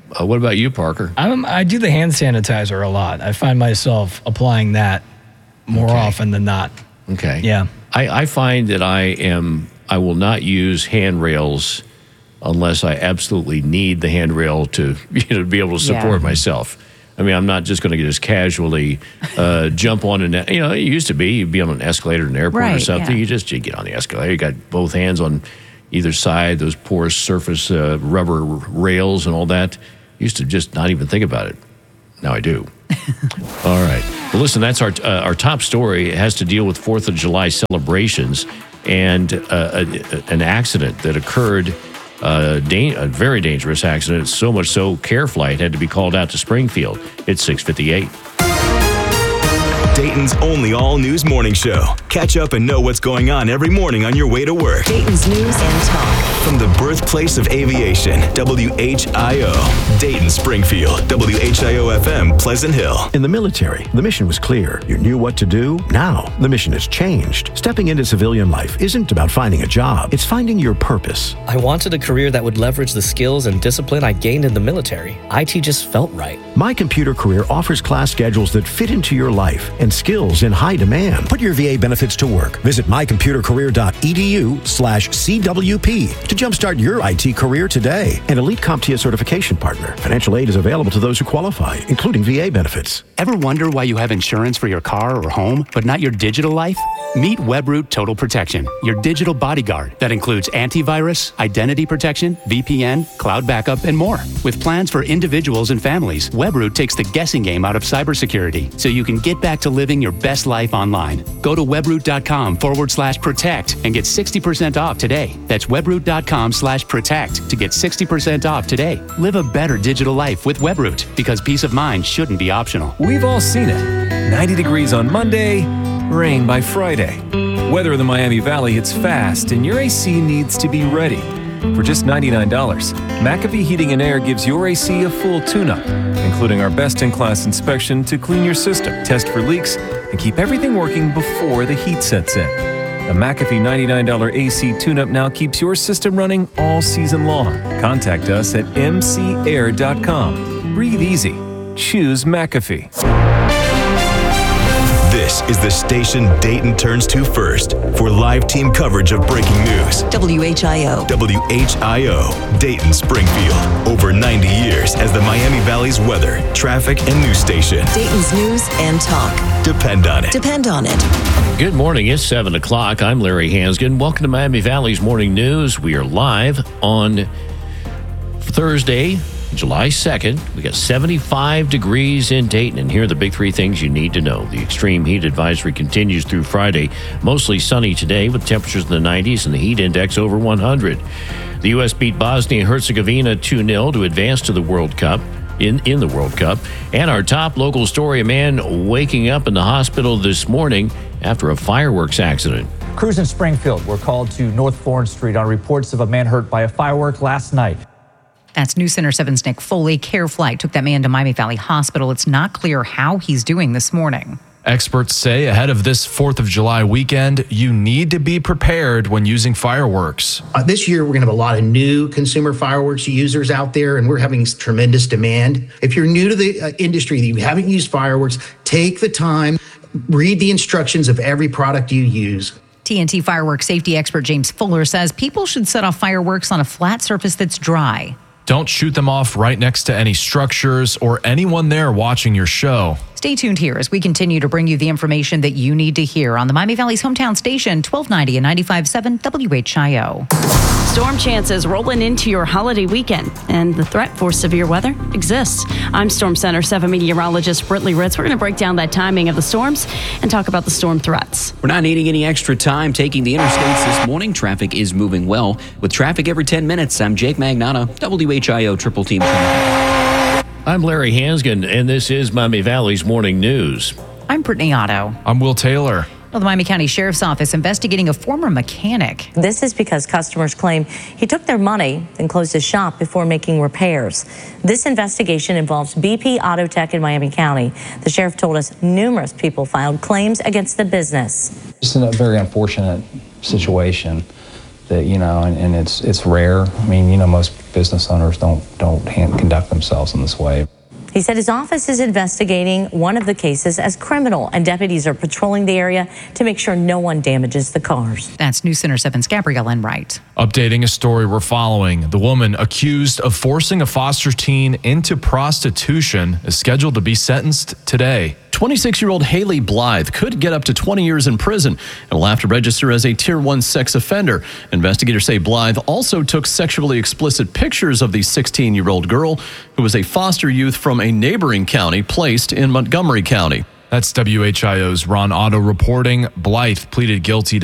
What about you, Parker? I do the hand sanitizer a lot. I find myself applying that more often than not. Okay. Yeah. I find that I will not use handrails unless I absolutely need the handrail to be able to support myself. I mean, I'm not just going to just casually jump on it used to be you'd be on an escalator in an airport or something. You get on the escalator. You got both hands on either side, those porous surface rubber rails and all that. Used to just not even think about it. Now I do. All right. Well, listen, that's our top story. It has to deal with 4th of July celebrations and an accident that occurred, a very dangerous accident, so much so Care Flight had to be called out to Springfield. It's 6:58. Dayton's only all-news morning show. Catch up and know what's going on every morning on your way to work. Dayton's News and Talk. From the birthplace of aviation, WHIO, Dayton, Springfield, WHIO-FM, Pleasant Hill. In the military, the mission was clear. You knew what to do. Now, the mission has changed. Stepping into civilian life isn't about finding a job. It's finding your purpose. I wanted a career that would leverage the skills and discipline I gained in the military. IT just felt right. My Computer Career offers class schedules that fit into your life and skills in high demand. Put your VA benefits to work. Visit mycomputercareer.edu/CWP to jumpstart your IT career today. An elite CompTIA certification partner. Financial aid is available to those who qualify, including VA benefits. Ever wonder why you have insurance for your car or home, but not your digital life? Meet Webroot Total Protection, your digital bodyguard that includes antivirus, identity protection, VPN, cloud backup, and more. With plans for individuals and families, Webroot takes the guessing game out of cybersecurity so you can get back to living your best life online. Go to webroot.com/protect and get 60% off today. That's webroot.com/protect to get 60% off today. Live a better digital life with Webroot because peace of mind shouldn't be optional. We've all seen it. 90 degrees on Monday, rain by Friday. Weather in the Miami Valley hits fast and your AC needs to be ready. For just $99, McAfee Heating and Air gives your AC a full tune-up, including our best-in-class inspection to clean your system, test for leaks, and keep everything working before the heat sets in. A McAfee $99 AC tune-up now keeps your system running all season long. Contact us at mcair.com. Breathe easy. Choose McAfee. This is the station Dayton turns to first for live team coverage of breaking news. WHIO. WHIO, Dayton, Springfield. Over 90 years as the Miami Valley's weather, traffic, and news station. Dayton's News and Talk. Depend on it. Depend on it. Good morning. It's 7 o'clock. I'm Larry Hansgen. Welcome to Miami Valley's Morning News. We are live on Thursday, July 2nd. We got 75 degrees in Dayton, and here are the big three things you need to know. The extreme heat advisory continues through Friday. Mostly sunny today with temperatures in the 90s and the heat index over 100. The U.S. beat Bosnia-Herzegovina 2-0 to advance to the World Cup. In the World Cup. And our top local story, a man waking up in the hospital this morning after a fireworks accident. Crews in Springfield were called to North Florence Street on reports of a man hurt by a firework last night. That's News Center 7's Nick Foley. Care Flight took that man to Miami Valley Hospital. It's not clear how he's doing this morning. Experts say ahead of this 4th of July weekend, you need to be prepared when using fireworks. This year, we're going to have a lot of new consumer fireworks users out there, and we're having tremendous demand. If you're new to the industry, that you haven't used fireworks, take the time, read the instructions of every product you use. TNT fireworks safety expert James Fuller says people should set off fireworks on a flat surface that's dry. Don't shoot them off right next to any structures or anyone there watching your show. Stay tuned here as we continue to bring you the information that you need to hear on the Miami Valley's hometown station, 1290 and 95.7 WHIO. Storm chances rolling into your holiday weekend, and the threat for severe weather exists. I'm Storm Center 7 meteorologist Britley Ritz. We're going to break down that timing of the storms and talk about the storm threats. We're not needing any extra time taking the interstates this morning. Traffic is moving well. With traffic every 10 minutes, I'm Jake Magnotta, WHIO Triple Team. I'm Larry Hansgen, and this is Miami Valley's Morning News. I'm Brittany Otto. I'm Will Taylor. Well, the Miami County Sheriff's Office investigating a former mechanic. This is because customers claim he took their money and closed his shop before making repairs. This investigation involves BP Auto Tech in Miami County. The sheriff told us numerous people filed claims against the business. It's a very unfortunate situation. that, and it's rare. I mean, most business owners don't conduct themselves in this way. He said his office is investigating one of the cases as criminal, and deputies are patrolling the area to make sure no one damages the cars. That's News Center 7's Gabrielle Enright. Updating a story we're following. The woman accused of forcing a foster teen into prostitution is scheduled to be sentenced today. 26-year-old Haley Blythe could get up to 20 years in prison and will have to register as a Tier 1 sex offender. Investigators say Blythe also took sexually explicit pictures of the 16-year-old girl who was a foster youth from a neighboring county placed in Montgomery County. That's WHIO's Ron Otto reporting. Blythe pleaded guilty to